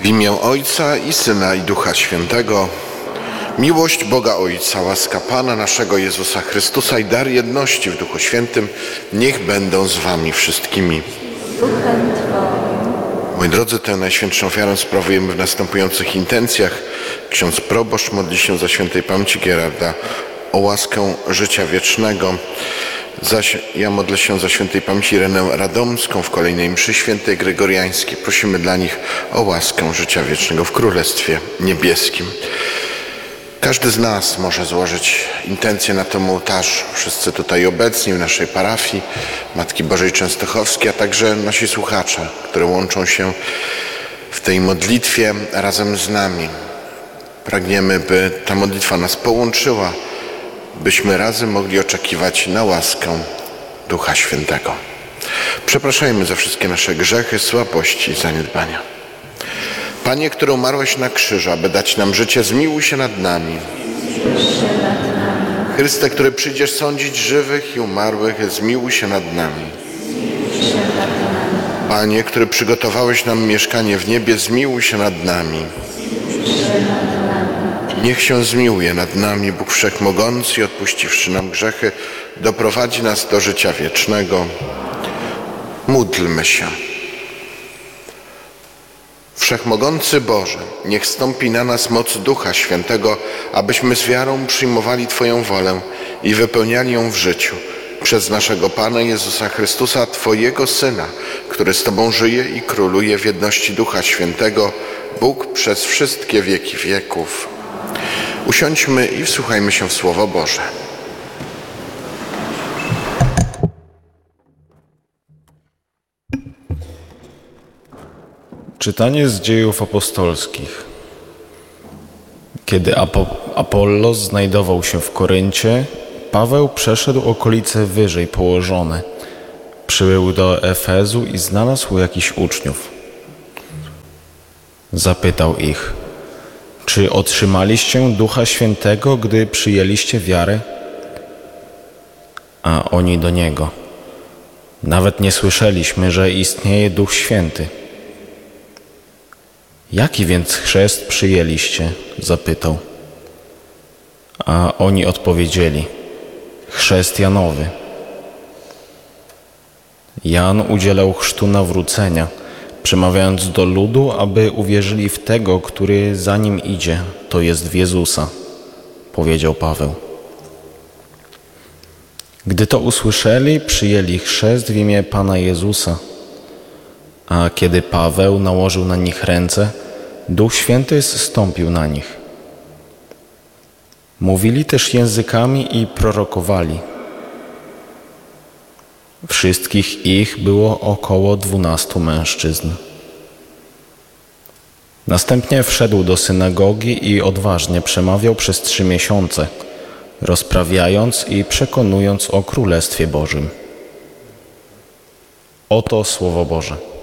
W imię Ojca i Syna i Ducha Świętego. Miłość Boga Ojca, łaska Pana naszego Jezusa Chrystusa i dar jedności w Duchu Świętym niech będą z wami wszystkimi. Moi drodzy, tę najświętszą ofiarę sprawujemy w następujących intencjach. Ksiądz proboszcz modli się za świętej pamięci Gerarda o łaskę życia wiecznego. Zaś ja modlę się za świętej pamięci Irenę Radomską w kolejnej mszy świętej gregoriańskiej. Prosimy dla nich o łaskę życia wiecznego w Królestwie Niebieskim. Każdy z nas może złożyć intencję na tym ołtarzu. Wszyscy tutaj obecni w naszej parafii Matki Bożej Częstochowskiej, a także nasi słuchacze, które łączą się w tej modlitwie razem z nami. Pragniemy, by ta modlitwa nas połączyła, byśmy razem mogli oczekiwać na łaskę Ducha Świętego. Przepraszajmy za wszystkie nasze grzechy, słabości i zaniedbania. Panie, który umarłeś na krzyżu, aby dać nam życie, zmiłuj się nad nami. Chryste, który przyjdziesz sądzić żywych i umarłych, zmiłuj się nad nami. Panie, który przygotowałeś nam mieszkanie w niebie, zmiłuj się nad nami. Niech się zmiłuje nad nami Bóg Wszechmogący i odpuściwszy nam grzechy, doprowadzi nas do życia wiecznego. Módlmy się. Wszechmogący Boże, niech stąpi na nas moc Ducha Świętego, abyśmy z wiarą przyjmowali Twoją wolę i wypełniali ją w życiu. Przez naszego Pana Jezusa Chrystusa, Twojego Syna, który z Tobą żyje i króluje w jedności Ducha Świętego, Bóg przez wszystkie wieki wieków. Usiądźmy i wsłuchajmy się w Słowo Boże. Czytanie z Dziejów Apostolskich. Kiedy Apollos znajdował się w Koryncie, Paweł przeszedł okolice wyżej położone. Przybył do Efezu i znalazł jakichś uczniów. Zapytał ich: czy otrzymaliście Ducha Świętego, gdy przyjęliście wiarę? A oni do niego: nawet nie słyszeliśmy, że istnieje Duch Święty. Jaki więc chrzest przyjęliście? Zapytał. A oni odpowiedzieli: chrzest Janowy. Jan udzielał chrztu nawrócenia, przemawiając do ludu, aby uwierzyli w tego, który za nim idzie, to jest w Jezusa, powiedział Paweł. Gdy to usłyszeli, przyjęli chrzest w imię Pana Jezusa. A kiedy Paweł nałożył na nich ręce, Duch Święty zstąpił na nich. Mówili też językami i prorokowali. Wszystkich ich było około 12 mężczyzn. Następnie wszedł do synagogi i odważnie przemawiał przez 3 miesiące, rozprawiając i przekonując o Królestwie Bożym. Oto Słowo Boże.